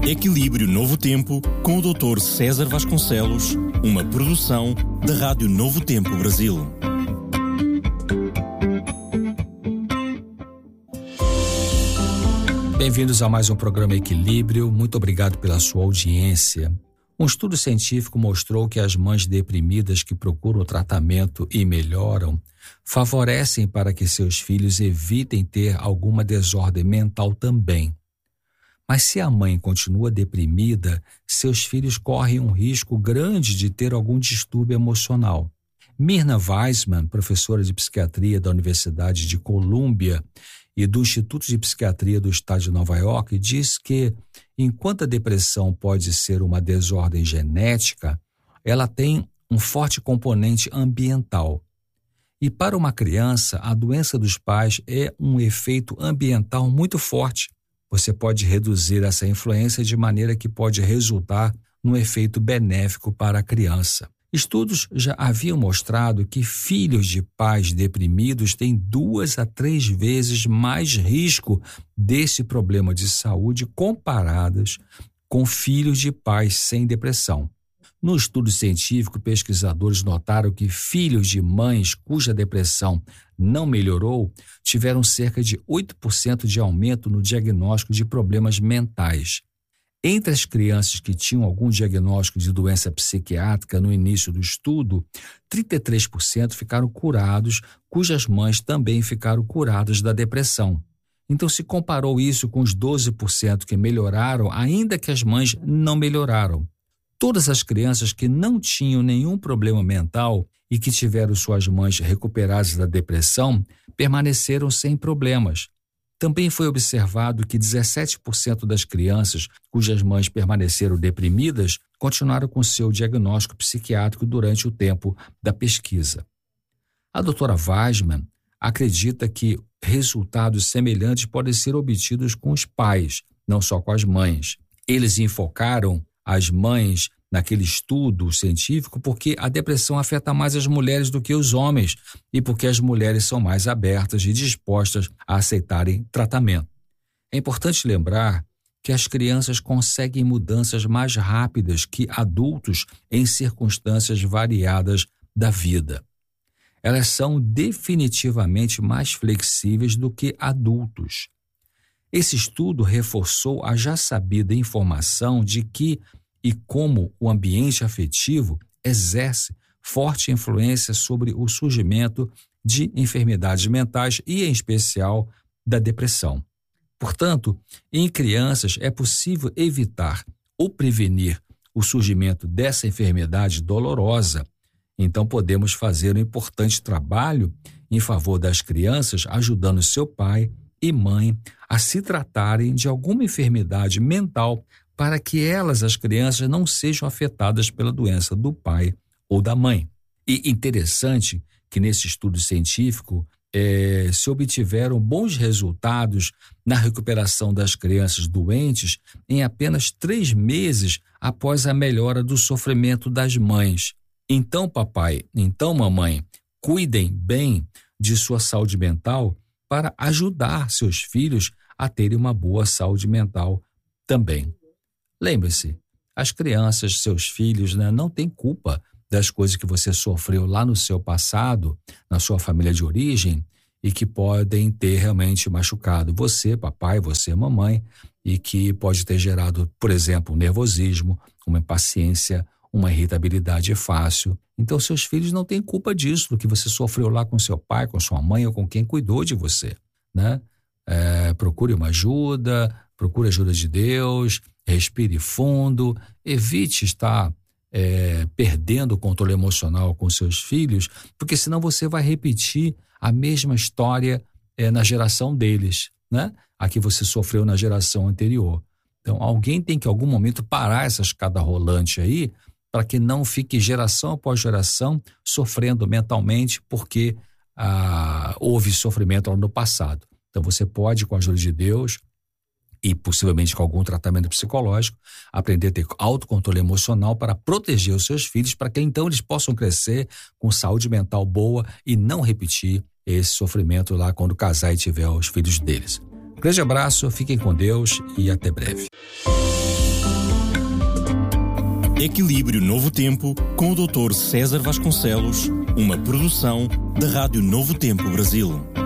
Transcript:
Equilíbrio Novo Tempo, com o Dr. César Vasconcelos, uma produção da Rádio Novo Tempo Brasil. Bem-vindos a mais um programa Equilíbrio. Muito obrigado pela sua audiência. Um estudo científico mostrou que as mães deprimidas que procuram tratamento e melhoram favorecem para que seus filhos evitem ter alguma desordem mental também. Mas se a mãe continua deprimida, seus filhos correm um risco grande de ter algum distúrbio emocional. Myrna Weissman, professora de psiquiatria da Universidade de Colômbia e do Instituto de Psiquiatria do Estado de Nova York, diz que, enquanto a depressão pode ser uma desordem genética, ela tem um forte componente ambiental. E para uma criança, a doença dos pais é um efeito ambiental muito forte. Você pode reduzir essa influência de maneira que pode resultar num efeito benéfico para a criança. Estudos já haviam mostrado que filhos de pais deprimidos têm 2 a 3 vezes mais risco desse problema de saúde comparadas com filhos de pais sem depressão. No estudo científico, pesquisadores notaram que filhos de mães cuja depressão não melhorou tiveram cerca de 8% de aumento no diagnóstico de problemas mentais. Entre as crianças que tinham algum diagnóstico de doença psiquiátrica no início do estudo, 33% ficaram curados, cujas mães também ficaram curadas da depressão. Então se comparou isso com os 12% que melhoraram, ainda que as mães não melhoraram. Todas as crianças que não tinham nenhum problema mental e que tiveram suas mães recuperadas da depressão permaneceram sem problemas. Também foi observado que 17% das crianças cujas mães permaneceram deprimidas continuaram com seu diagnóstico psiquiátrico durante o tempo da pesquisa. A doutora Weissman acredita que resultados semelhantes podem ser obtidos com os pais, não só com as mães. Eles enfocaram as mães naquele estudo científico porque a depressão afeta mais as mulheres do que os homens e porque as mulheres são mais abertas e dispostas a aceitarem tratamento. É importante lembrar que as crianças conseguem mudanças mais rápidas que adultos em circunstâncias variadas da vida. Elas são definitivamente mais flexíveis do que adultos. Esse estudo reforçou a já sabida informação de que e como o ambiente afetivo exerce forte influência sobre o surgimento de enfermidades mentais e, em especial, da depressão. Portanto, em crianças é possível evitar ou prevenir o surgimento dessa enfermidade dolorosa. Então, podemos fazer um importante trabalho em favor das crianças, ajudando seu pai e mãe a se tratarem de alguma enfermidade mental para que elas, as crianças, não sejam afetadas pela doença do pai ou da mãe. E interessante que nesse estudo científico se obtiveram bons resultados na recuperação das crianças doentes em apenas 3 meses após a melhora do sofrimento das mães. Então, papai, então, mamãe, cuidem bem de sua saúde mental para ajudar seus filhos a terem uma boa saúde mental também. Lembre-se, as crianças, seus filhos, não têm culpa das coisas que você sofreu lá no seu passado, na sua família de origem, e que podem ter realmente machucado você, papai, você, mamãe, e que pode ter gerado, por exemplo, um nervosismo, uma impaciência, uma irritabilidade fácil. Então, seus filhos não têm culpa disso, do que você sofreu lá com seu pai, com sua mãe ou com quem cuidou de você, né? Procure uma ajuda, procure a ajuda de Deus, respire fundo, evite estar perdendo o controle emocional com seus filhos, porque senão você vai repetir a mesma história na geração deles, né? A que você sofreu na geração anterior. Então, alguém tem que, em algum momento, parar essa escada rolante aí, para que não fique geração após geração sofrendo mentalmente porque houve sofrimento lá no passado. Então, você pode, com a ajuda de Deus e possivelmente com algum tratamento psicológico, aprender a ter autocontrole emocional para proteger os seus filhos, para que então eles possam crescer com saúde mental boa e não repetir esse sofrimento lá quando casar e tiver os filhos deles. Grande abraço, fiquem com Deus e até breve. Equilíbrio Novo Tempo com o Dr. César Vasconcelos, uma produção da Rádio Novo Tempo Brasil.